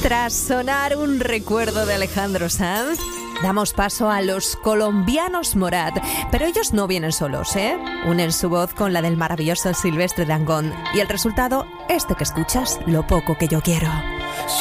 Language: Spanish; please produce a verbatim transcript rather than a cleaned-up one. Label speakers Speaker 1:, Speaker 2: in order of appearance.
Speaker 1: Tras sonar un recuerdo de Alejandro Sanz, damos paso a los colombianos Morat, pero ellos no vienen solos, ¿eh? Unen su voz con la del maravilloso Silvestre Dangond y el resultado, este que escuchas, Lo poco que yo quiero.